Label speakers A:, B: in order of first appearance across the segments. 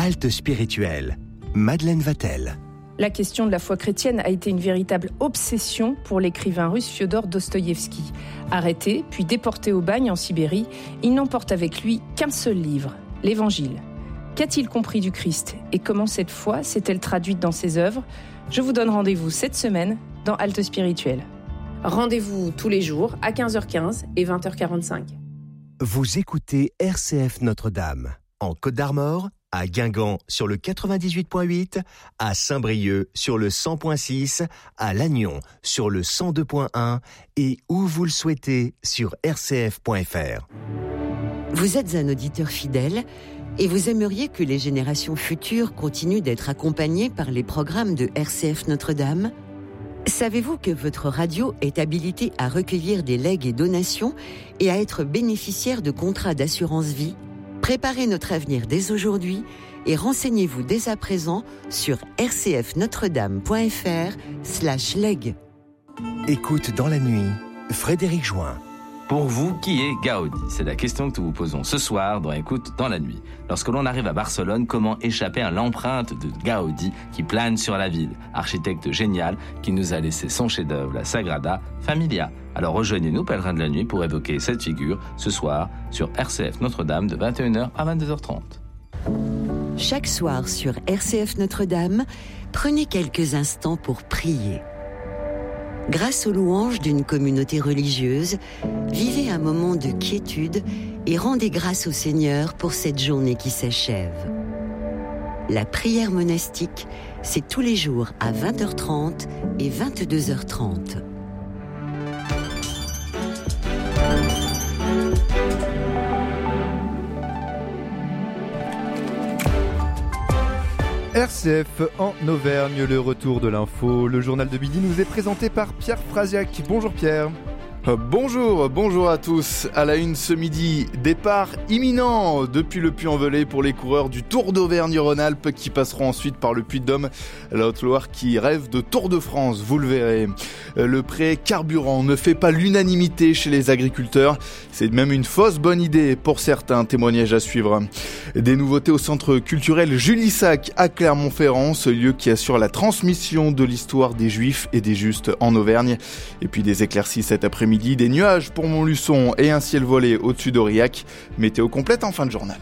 A: Halte spirituelle. Madeleine Vatel.
B: La question de la foi chrétienne a été une véritable obsession pour l'écrivain russe Fiodor Dostoïevski. Arrêté, puis déporté au bagne en Sibérie, il n'emporte avec lui qu'un seul livre, l'Évangile. Qu'a-t-il compris du Christ et comment cette foi s'est-elle traduite dans ses œuvres ? Je vous donne rendez-vous cette semaine dans Halte spirituelle. Rendez-vous tous les jours à 15h15 et 20h45.
A: Vous écoutez RCF Notre-Dame, en Côte d'Armor, à Guingamp sur le 98.8, à Saint-Brieuc sur le 100.6, à Lannion sur le 102.1 et où vous le souhaitez sur rcf.fr.
C: Vous êtes un auditeur fidèle et vous aimeriez que les générations futures continuent d'être accompagnées par les programmes de RCF Notre-Dame ? Savez-vous que votre radio est habilitée à recueillir des legs et donations et à être bénéficiaire de contrats d'assurance vie ? Préparez notre avenir dès aujourd'hui et renseignez-vous dès à présent sur rcfnotredame.fr/leg.
A: Écoute dans la nuit, Frédéric Join.
D: Pour vous, qui est Gaudi ? C'est la question que nous vous posons ce soir dans Écoute dans la nuit. Lorsque l'on arrive à Barcelone, comment échapper à l'empreinte de Gaudi qui plane sur la ville ? Architecte génial qui nous a laissé son chef-d'œuvre, la Sagrada Familia. Alors rejoignez-nous, pèlerins de la nuit, pour évoquer cette figure ce soir sur RCF Notre-Dame de 21h à 22h30.
C: Chaque soir sur RCF Notre-Dame, prenez quelques instants pour prier. Grâce aux louanges d'une communauté religieuse, vivez un moment de quiétude et rendez grâce au Seigneur pour cette journée qui s'achève. La prière monastique, c'est tous les jours à 20h30 et 22h30.
E: RCF en Auvergne, le retour de l'info. Le journal de midi nous est présenté par Pierre Frasiac. Bonjour Pierre.
F: Bonjour à tous. À la une ce midi, départ imminent depuis le Puy-en-Velay pour les coureurs du Tour d'Auvergne-Rhône-Alpes qui passeront ensuite par le Puy-de-Dôme, la Haute-Loire qui rêve de Tour de France, vous le verrez. Le prêt carburant ne fait pas l'unanimité chez les agriculteurs. C'est même une fausse bonne idée pour certains, témoignages à suivre. Des nouveautés au centre culturel Julie Sac à Clermont-Ferrand, ce lieu qui assure la transmission de l'histoire des Juifs et des Justes en Auvergne. Et puis des éclaircies cet après-midi. Des nuages pour Montluçon et un ciel voilé au-dessus d'Aurillac. Météo complète en fin de journal.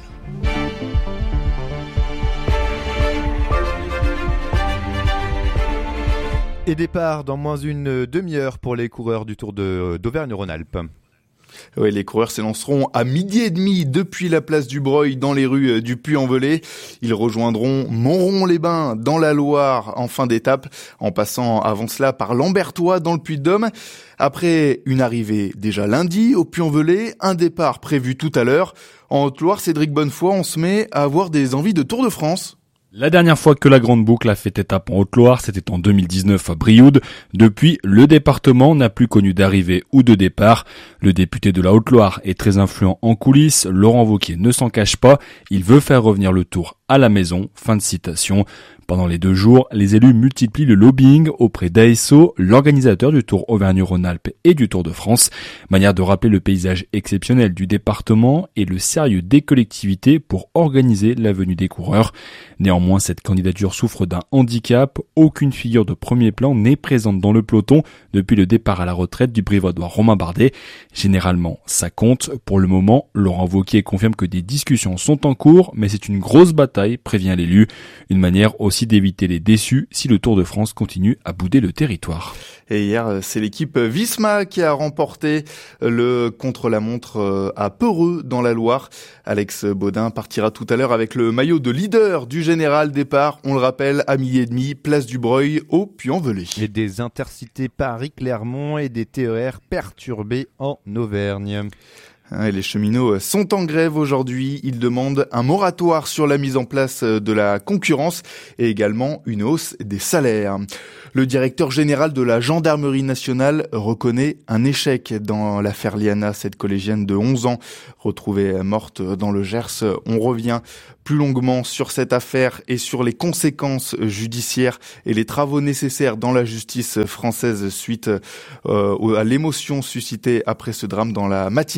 E: Et départ dans moins une demi-heure pour les coureurs du Tour d'Auvergne-Rhône-Alpes.
F: Oui, les coureurs s'élanceront à 12h30 depuis la place du Breuil dans les rues du Puy-en-Velay. Ils rejoindront Montrond-les-Bains dans la Loire en fin d'étape, en passant avant cela par Lambertois dans le Puy-de-Dôme. Après une arrivée déjà lundi au Puy-en-Velay, un départ prévu tout à l'heure. En Haute-Loire, Cédric Bonnefoy, on se met à avoir des envies de Tour de France.
G: La dernière fois que la Grande Boucle a fait étape en Haute-Loire, c'était en 2019 à Brioude. Depuis, le département n'a plus connu d'arrivée ou de départ. Le député de la Haute-Loire est très influent en coulisses. Laurent Wauquiez ne s'en cache pas. Il veut faire revenir le Tour à la maison. Fin de citation. Pendant les 2 jours, les élus multiplient le lobbying auprès d'ASO, l'organisateur du Tour Auvergne-Rhône-Alpes et du Tour de France. Manière de rappeler le paysage exceptionnel du département et le sérieux des collectivités pour organiser la venue des coureurs. Néanmoins, cette candidature souffre d'un handicap. Aucune figure de premier plan n'est présente dans le peloton depuis le départ à la retraite du Brivadois Romain Bardet. Généralement, ça compte. Pour le moment, Laurent Wauquiez confirme que des discussions sont en cours, mais c'est une grosse bataille, prévient l'élu. Une manière aussi d'éviter les déçus si le Tour de France continue à bouder le territoire.
F: Et hier, c'est l'équipe Visma qui a remporté le contre-la-montre à Peureux dans la Loire. Alex Baudin partira tout à l'heure avec le maillot de leader du général. Départ, on le rappelle, à 12h30, place du Breuil au Puy-en-Velay.
E: Et des intercités Paris-Clermont et des TER perturbés en Auvergne.
F: Les cheminots sont en grève aujourd'hui. Ils demandent un moratoire sur la mise en place de la concurrence et également une hausse des salaires. Le directeur général de la gendarmerie nationale reconnaît un échec dans l'affaire Liana, cette collégienne de 11 ans retrouvée morte dans le Gers. On revient plus longuement sur cette affaire et sur les conséquences judiciaires et les travaux nécessaires dans la justice française suite à l'émotion suscitée après ce drame dans la matinale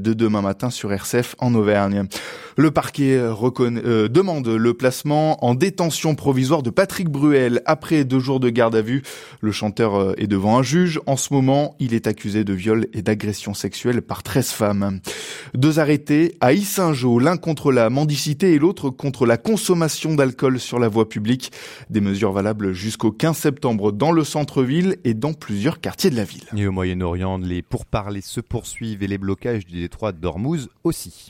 F: de demain matin sur RCF en Auvergne. Le parquet demande le placement en détention provisoire de Patrick Bruel après 2 jours de garde à vue. Le chanteur est devant un juge. En ce moment, il est accusé de viol et d'agression sexuelle par 13 femmes. 2 arrêtés à Yssingeaux, l'un contre la mendicité et l'autre contre la consommation d'alcool sur la voie publique. Des mesures valables jusqu'au 15 septembre dans le centre-ville et dans plusieurs quartiers de la ville.
E: Et au Moyen-Orient, les pourparlers se poursuivent et les blocages du détroit d'Ormuz aussi.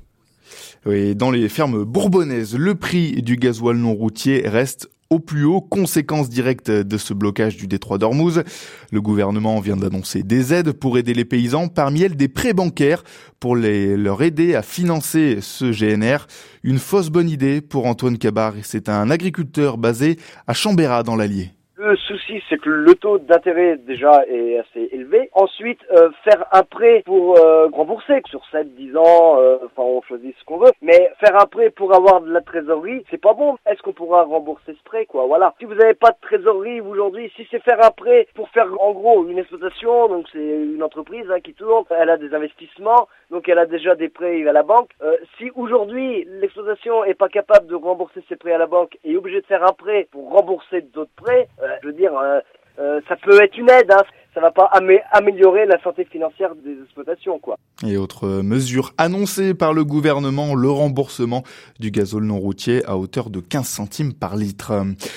F: Oui, dans les fermes bourbonnaises, le prix du gasoil non routier reste au plus haut, conséquence directe de ce blocage du détroit d'Ormuz. Le gouvernement vient d'annoncer des aides pour aider les paysans, parmi elles des prêts bancaires pour leur aider à financer ce GNR. Une fausse bonne idée pour Antoine Cabar, c'est un agriculteur basé à Chambérat dans l'Allier.
H: Le souci, c'est que le taux d'intérêt déjà est assez élevé. Ensuite, faire un prêt pour rembourser sur 7, 10 ans, on choisit ce qu'on veut. Mais faire un prêt pour avoir de la trésorerie, c'est pas bon. Est-ce qu'on pourra rembourser ce prêt, quoi? Voilà. Si vous n'avez pas de trésorerie aujourd'hui, si c'est faire un prêt pour faire en gros une exploitation, donc c'est une entreprise qui tourne, elle a des investissements, donc elle a déjà des prêts à la banque. Si aujourd'hui l'exploitation est pas capable de rembourser ses prêts à la banque et est obligée de faire un prêt pour rembourser d'autres prêts, je veux dire, ça peut être une aide, ça va pas améliorer la santé financière des exploitations, quoi.
F: Et autre mesure annoncée par le gouvernement, le remboursement du gazole non routier à hauteur de 15 centimes par litre.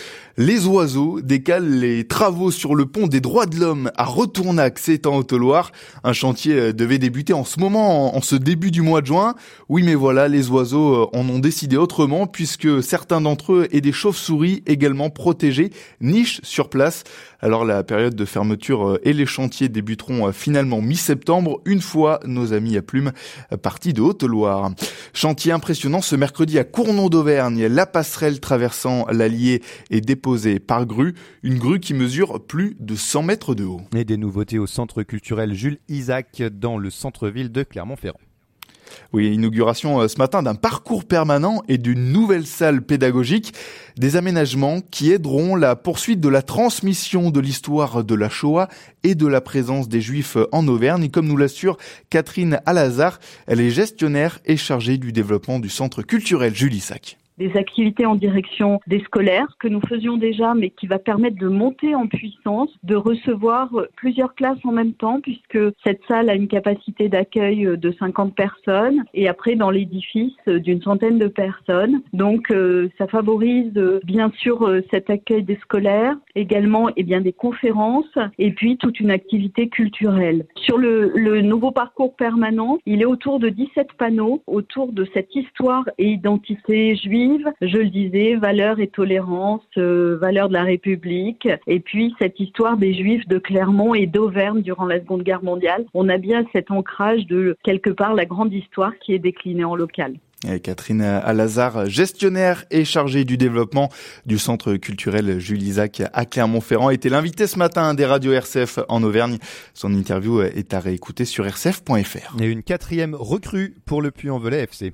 F: Les oiseaux décalent les travaux sur le pont des droits de l'homme à Retournac, c'est en Haute-Loire. Un chantier devait débuter en ce moment, en ce début du mois de juin. Oui, mais voilà, les oiseaux en ont décidé autrement puisque certains d'entre eux et des chauves-souris également protégés nichent sur place. Alors la période de fermeture et les chantiers débuteront finalement mi-septembre, une fois nos amis à plumes partis de Haute-Loire. Chantier impressionnant ce mercredi à Cournon d'Auvergne. La passerelle traversant l'Allier est déposée par grue, une grue qui mesure plus de 100 mètres de haut.
E: Et des nouveautés au centre culturel Jules Isaac dans le centre-ville de Clermont-Ferrand.
F: Oui, inauguration ce matin d'un parcours permanent et d'une nouvelle salle pédagogique, des aménagements qui aideront la poursuite de la transmission de l'histoire de la Shoah et de la présence des Juifs en Auvergne. Et comme nous l'assure Catherine Alazar, elle est gestionnaire et chargée du développement du centre culturel Jules Isaac.
I: Des activités en direction des scolaires que nous faisions déjà, mais qui va permettre de monter en puissance, de recevoir plusieurs classes en même temps, puisque cette salle a une capacité d'accueil de 50 personnes et après dans l'édifice d'une centaine de personnes. Donc ça favorise bien sûr cet accueil des scolaires, également des conférences et puis toute une activité culturelle. Sur le nouveau parcours permanent, il est autour de 17 panneaux autour de cette histoire et identité juive. Je le disais, valeurs et tolérance, valeurs de la République, et puis cette histoire des Juifs de Clermont et d'Auvergne durant la Seconde Guerre mondiale. On a bien cet ancrage de, quelque part, la grande histoire qui est déclinée en local.
F: Et Catherine Alazar, gestionnaire et chargée du développement du centre culturel Jules Isaac à Clermont-Ferrand, était l'invité ce matin des radios RCF en Auvergne. Son interview est à réécouter sur rcf.fr.
E: Et une 4e recrue pour le Puy-en-Velay FC.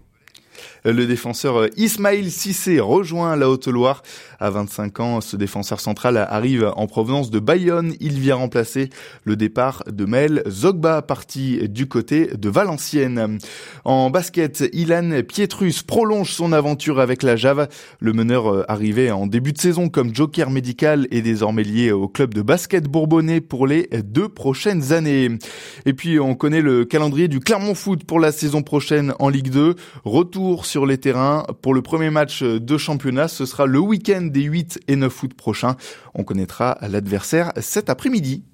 F: Le défenseur Ismaël Cissé rejoint la Haute-Loire. À 25 ans, ce défenseur central arrive en provenance de Bayonne. Il vient remplacer le départ de Maël Zogba, parti du côté de Valenciennes. En basket, Ilan Pietrus prolonge son aventure avec la Jave. Le meneur arrivé en début de saison comme joker médical est désormais lié au club de basket bourbonnais pour les 2 prochaines années. Et puis, on connaît le calendrier du Clermont Foot pour la saison prochaine en Ligue 2. Retour sur les terrains pour le premier match de championnat. Ce sera le week-end des 8 et 9 août prochains. On connaîtra l'adversaire cet après-midi.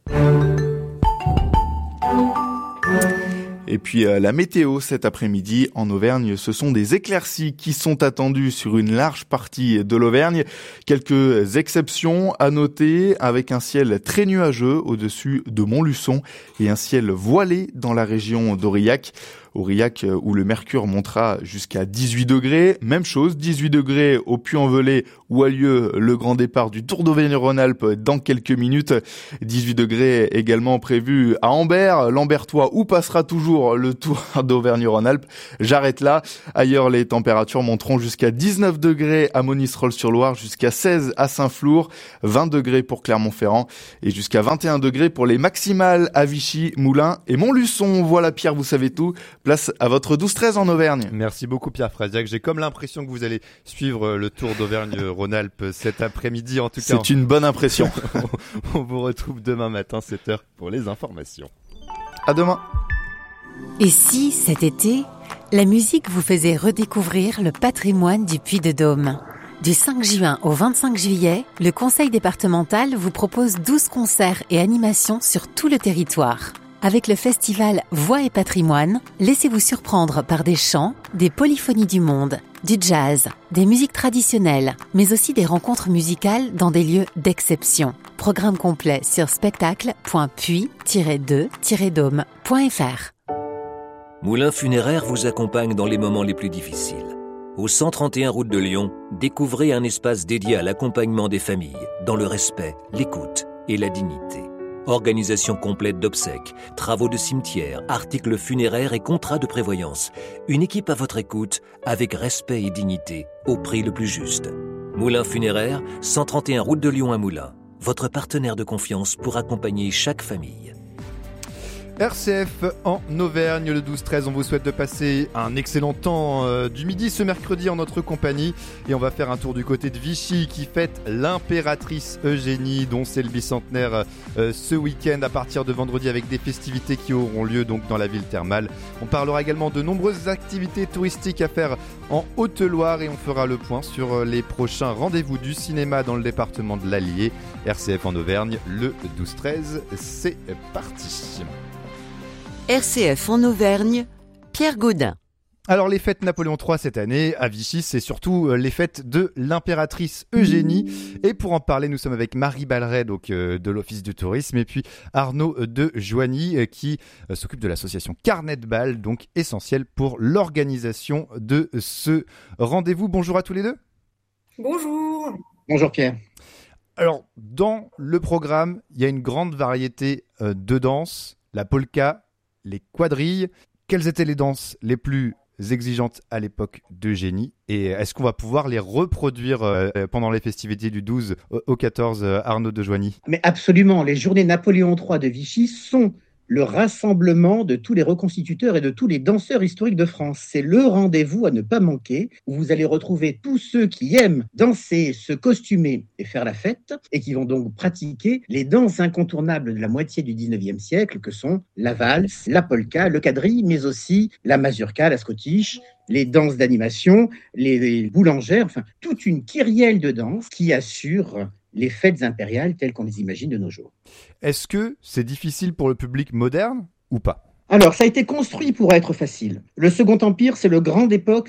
F: Et puis la météo cet après-midi en Auvergne, ce sont des éclaircies qui sont attendues sur une large partie de l'Auvergne. Quelques exceptions à noter avec un ciel très nuageux au-dessus de Montluçon et un ciel voilé dans la région d'Aurillac. Aurillac où le mercure montera jusqu'à 18 degrés. Même chose, 18 degrés au Puy-en-Velay où a lieu le grand départ du Tour d'Auvergne-Rhône-Alpes dans quelques minutes. 18 degrés également prévu à Ambert, Lambertois où passera toujours le Tour d'Auvergne-Rhône-Alpes. J'arrête là. Ailleurs, les températures monteront jusqu'à 19 degrés à Monistrol-sur-Loire, jusqu'à 16 à Saint-Flour, 20 degrés pour Clermont-Ferrand et jusqu'à 21 degrés pour les maximales à Vichy, Moulins et Montluçon. Voilà Pierre, vous savez tout. Place à votre 12-13 en Auvergne.
E: Merci beaucoup Pierre Frasiac. J'ai comme l'impression que vous allez suivre le Tour d'Auvergne-Rhône-Alpes cet après-midi. En tout cas,
F: c'est une bonne impression.
E: On vous retrouve demain matin 7h pour les informations.
F: À demain.
J: Et si, cet été, la musique vous faisait redécouvrir le patrimoine du Puy-de-Dôme ? Du 5 juin au 25 juillet, le Conseil départemental vous propose 12 concerts et animations sur tout le territoire. Avec le festival Voix et Patrimoine, laissez-vous surprendre par des chants, des polyphonies du monde, du jazz, des musiques traditionnelles, mais aussi des rencontres musicales dans des lieux d'exception. Programme complet sur spectacle.puy-2-dôme.fr.
K: Moulin Funéraire vous accompagne dans les moments les plus difficiles. Au 131 route de Lyon, découvrez un espace dédié à l'accompagnement des familles, dans le respect, l'écoute et la dignité. Organisation complète d'obsèques, travaux de cimetière, articles funéraires et contrats de prévoyance. Une équipe à votre écoute, avec respect et dignité, au prix le plus juste. Moulin Funéraire, 131 route de Lyon à Moulins. Votre partenaire de confiance pour accompagner chaque famille.
E: RCF en Auvergne, le 12-13, on vous souhaite de passer un excellent temps du midi ce mercredi en notre compagnie. Et on va faire un tour du côté de Vichy qui fête l'impératrice Eugénie, dont c'est le bicentenaire ce week-end à partir de vendredi avec des festivités qui auront lieu donc dans la ville thermale. On parlera également de nombreuses activités touristiques à faire en Haute-Loire et on fera le point sur les prochains rendez-vous du cinéma dans le département de l'Allier. RCF en Auvergne, le 12-13, c'est parti.
C: RCF en Auvergne, Pierre Gaudin.
E: Alors les fêtes Napoléon III cette année à Vichy, c'est surtout les fêtes de l'impératrice Eugénie. Et pour en parler, nous sommes avec Marie Balleret, donc de l'Office du tourisme, et puis Arnaud de Joigny qui s'occupe de l'association Carnet de Bal, donc essentiel pour l'organisation de ce rendez-vous. Bonjour à tous les deux.
L: Bonjour.
M: Bonjour Pierre.
E: Alors dans le programme, il y a une grande variété de danses, la polka, les quadrilles. Quelles étaient les danses les plus exigeantes à l'époque d'Eugénie et est-ce qu'on va pouvoir les reproduire pendant les festivités du 12 au 14, Arnaud de Joigny ?
M: Mais absolument, les journées Napoléon III de Vichy sont le rassemblement de tous les reconstituteurs et de tous les danseurs historiques de France. C'est le rendez-vous à ne pas manquer, où vous allez retrouver tous ceux qui aiment danser, se costumer et faire la fête, et qui vont donc pratiquer les danses incontournables de la moitié du 19e siècle, que sont la valse, la polka, le quadrille, mais aussi la mazurka, la scottish, les danses d'animation, les boulangères, enfin toute une kyrielle de danses qui assure les fêtes impériales telles qu'on les imagine de nos jours.
E: Est-ce que c'est difficile pour le public moderne ou pas ?
M: Alors, ça a été construit pour être facile. Le Second Empire, c'est la grande époque,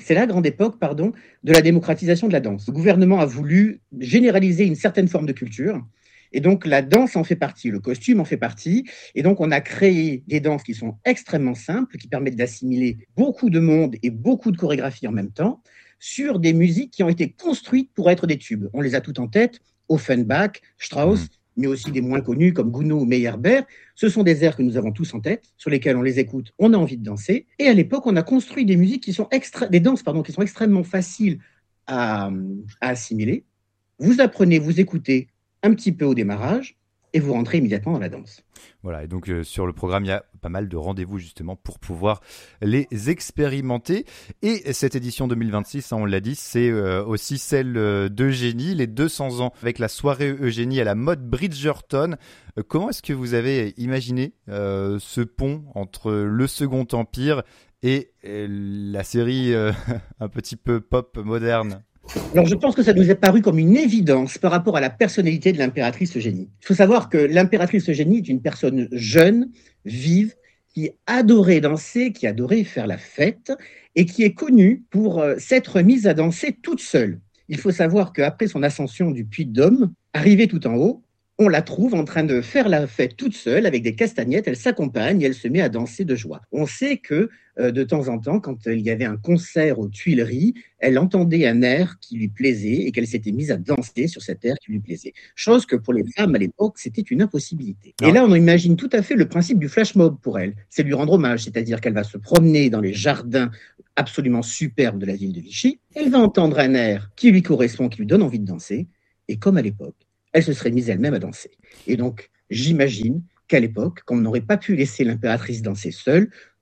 M: de la démocratisation de la danse. Le gouvernement a voulu généraliser une certaine forme de culture, et donc la danse en fait partie, le costume en fait partie, et donc on a créé des danses qui sont extrêmement simples, qui permettent d'assimiler beaucoup de monde et beaucoup de chorégraphies en même temps, sur des musiques qui ont été construites pour être des tubes. On les a toutes en tête. Offenbach, Strauss, mais aussi des moins connus comme Gounod ou Meyerbeer. Ce sont des airs que nous avons tous en tête, sur lesquels on les écoute, on a envie de danser. Et à l'époque, on a construit des musiques qui sont des danses qui sont extrêmement faciles à assimiler. Vous apprenez, vous écoutez un petit peu au démarrage, et vous rentrez immédiatement dans la danse.
E: Voilà, et donc sur le programme, il y a pas mal de rendez-vous justement pour pouvoir les expérimenter. Et cette édition 2026, on l'a dit, c'est aussi celle d'Eugénie, les 200 ans avec la soirée Eugénie à la mode Bridgerton. Comment est-ce que vous avez imaginé ce pont entre le Second Empire et la série un petit peu pop moderne ?
M: Alors, je pense que ça nous est paru comme une évidence par rapport à la personnalité de l'impératrice Eugénie. Il faut savoir que l'impératrice Eugénie est une personne jeune, vive, qui adorait danser, qui adorait faire la fête et qui est connue pour s'être mise à danser toute seule. Il faut savoir qu'après son ascension du Puy-de-Dôme, arrivée tout en haut, on la trouve en train de faire la fête toute seule avec des castagnettes, elle s'accompagne et elle se met à danser de joie. On sait que de temps en temps, quand il y avait un concert aux Tuileries, elle entendait un air qui lui plaisait et qu'elle s'était mise à danser sur cet air qui lui plaisait. Chose que pour les femmes à l'époque, c'était une impossibilité. Et là, on imagine tout à fait le principe du flash mob pour elle. C'est lui rendre hommage, c'est-à-dire qu'elle va se promener dans les jardins absolument superbes de la ville de Vichy, elle va entendre un air qui lui correspond, qui lui donne envie de danser, et comme à l'époque, elle se serait mise elle-même à danser. Et donc, j'imagine qu'à l'époque, quand on n'aurait pas pu laisser l'impératrice danser seule,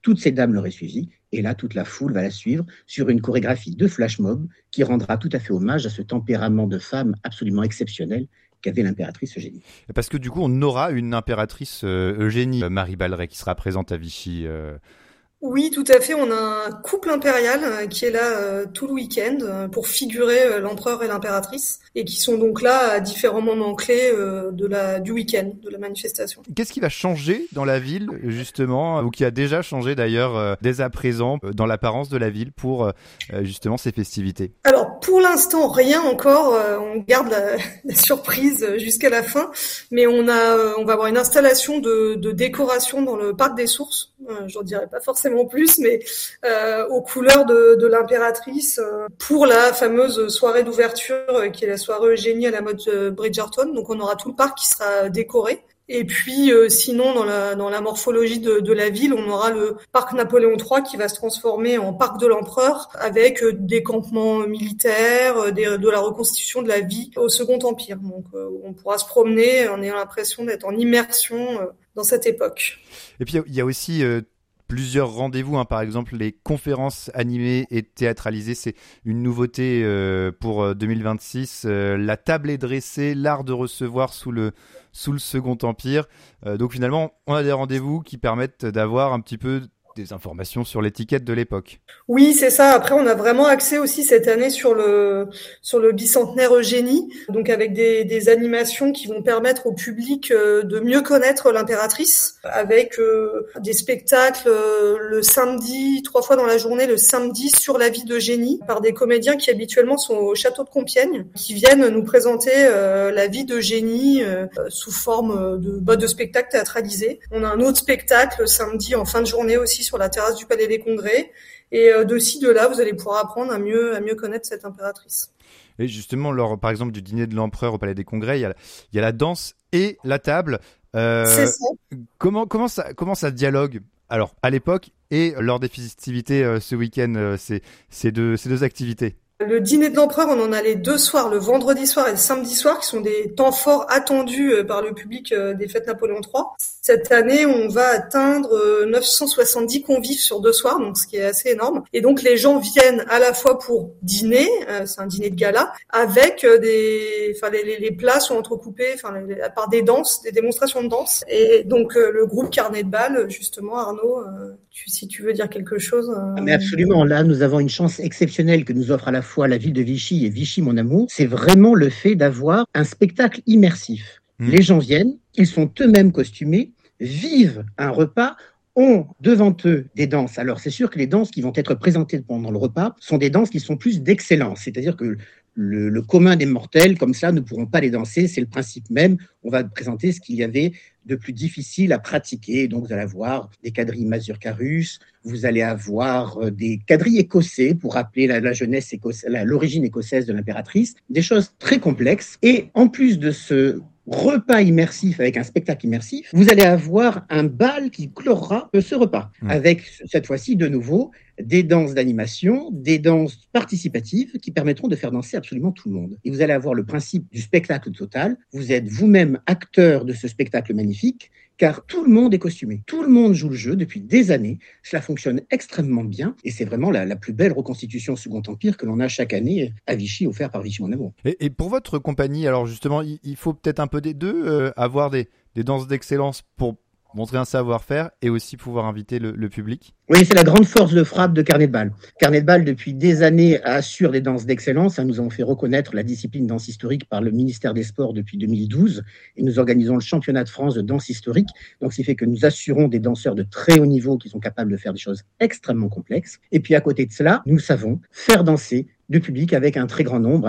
M: toutes ces dames l'auraient suivi, et là, toute la foule va la suivre sur une chorégraphie de flash mob qui rendra tout à fait hommage à ce tempérament de femme absolument exceptionnel qu'avait l'impératrice Eugénie.
E: Parce que du coup, on aura une impératrice Eugénie Marie Balleret qui sera présente à Vichy.
L: Oui, tout à fait. On a un couple impérial qui est là tout le week-end pour figurer l'empereur et l'impératrice et qui sont donc là à différents moments clés du week-end, de la manifestation.
E: Qu'est-ce qui va changer dans la ville, justement, ou qui a déjà changé d'ailleurs dès à présent dans l'apparence de la ville pour justement ces festivités?
L: Alors, pour l'instant, rien encore. On garde la surprise jusqu'à la fin. Mais on va avoir une installation de décoration dans le parc des Sources. J'en dirai pas forcément plus, mais aux couleurs de l'impératrice pour la fameuse soirée d'ouverture qui est la soirée Eugénie à la mode Bridgerton. Donc on aura tout le parc qui sera décoré. Et puis sinon dans la morphologie de la ville, on aura le parc Napoléon III qui va se transformer en parc de l'empereur avec des campements militaires, de la reconstitution de la vie au Second Empire. Donc on pourra se promener en ayant l'impression d'être en immersion dans cette époque.
E: Et puis il y a aussi plusieurs rendez-vous, par exemple les conférences animées et théâtralisées, c'est une nouveauté pour 2026. La table est dressée, l'art de recevoir sous le Second Empire. Donc finalement, on a des rendez-vous qui permettent d'avoir un petit peu des informations sur l'étiquette de l'époque.
L: Oui, c'est ça. Après, on a vraiment axé aussi cette année sur le bicentenaire Eugénie, donc avec des animations qui vont permettre au public de mieux connaître l'impératrice, avec des spectacles le samedi, 3 fois dans la journée, le samedi sur la vie d'Eugénie, par des comédiens qui habituellement sont au château de Compiègne, qui viennent nous présenter la vie d'Eugénie sous forme de spectacle théâtralisé. On a un autre spectacle samedi en fin de journée aussi sur la terrasse du Palais des Congrès. Et de ci, de là, vous allez pouvoir apprendre à mieux connaître cette impératrice.
E: Et justement, lors, par exemple, du dîner de l'empereur au Palais des Congrès, il y a la danse et la table.
L: C'est ça.
E: Comment ça dialogue, alors, à l'époque et lors des festivités ce week-end, ces deux activités?
L: Le dîner de l'empereur, on en a les 2 soirs, le vendredi soir et le samedi soir, qui sont des temps forts attendus par le public des fêtes Napoléon III. Cette année, on va atteindre 970 convives sur 2 soirs, donc ce qui est assez énorme. Et donc les gens viennent à la fois pour dîner, c'est un dîner de gala, avec les plats sont entrecoupés, par des danses, des démonstrations de danse. Et donc le groupe Carnet de Bal, justement, Arnaud, si tu veux dire quelque chose.
M: Mais absolument, là nous avons une chance exceptionnelle que nous offre à la fois la ville de Vichy et Vichy mon amour, c'est vraiment le fait d'avoir un spectacle immersif. Les gens viennent, ils sont eux-mêmes costumés, vivent un repas, ont devant eux des danses. Alors c'est sûr que les danses qui vont être présentées pendant le repas sont des danses qui sont plus d'excellence, c'est-à-dire que le commun des mortels, comme ça, ne pourront pas les danser, c'est le principe même. On va présenter ce qu'il y avait de plus difficile à pratiquer. Donc vous allez avoir des quadrilles mazurka russes, vous allez avoir des quadrilles écossais pour rappeler la jeunesse écossaise, l'origine écossaise de l'impératrice, des choses très complexes. Et en plus de ce repas immersif avec un spectacle immersif, vous allez avoir un bal qui clorera ce repas, avec cette fois-ci de nouveau des danses d'animation, des danses participatives qui permettront de faire danser absolument tout le monde. Et vous allez avoir le principe du spectacle total. Vous êtes vous-même acteur de ce spectacle magnifique, car tout le monde est costumé. Tout le monde joue le jeu depuis des années. Cela fonctionne extrêmement bien et c'est vraiment la plus belle reconstitution Second Empire que l'on a chaque année à Vichy, offert par Vichy mon amour.
E: Et pour votre compagnie, alors justement, il faut peut-être un peu des deux, avoir des danses d'excellence pour montrer un savoir-faire et aussi pouvoir inviter le public.
M: Oui, c'est la grande force de frappe de Carnet de Bal. Carnet de Bal, depuis des années, assure des danses d'excellence. Nous avons fait reconnaître la discipline danse historique par le ministère des Sports depuis 2012 et nous organisons le championnat de France de danse historique. Donc, ce qui fait que nous assurons des danseurs de très haut niveau qui sont capables de faire des choses extrêmement complexes. Et puis, à côté de cela, nous savons faire danser le public avec un très grand nombre.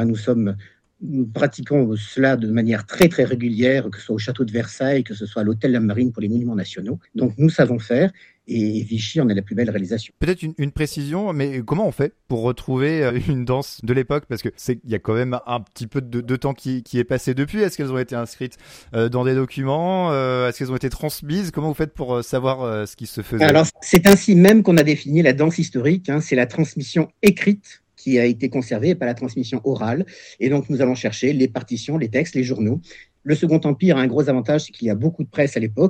M: Nous pratiquons cela de manière très très régulière, que ce soit au château de Versailles, que ce soit à l'hôtel La Marine pour les monuments nationaux. Donc nous savons faire et Vichy en est la plus belle réalisation.
E: Peut-être une précision, mais comment on fait pour retrouver une danse de l'époque? Parce que il y a quand même un petit peu de temps qui est passé depuis. Est-ce qu'elles ont été inscrites dans des documents? Est-ce qu'elles ont été transmises? Comment vous faites pour savoir ce qui se faisait?
M: Alors c'est ainsi même qu'on a défini la danse historique. C'est la transmission écrite qui a été conservée, pas la transmission orale. Et donc, nous allons chercher les partitions, les textes, les journaux. Le Second Empire a un gros avantage, c'est qu'il y a beaucoup de presse à l'époque.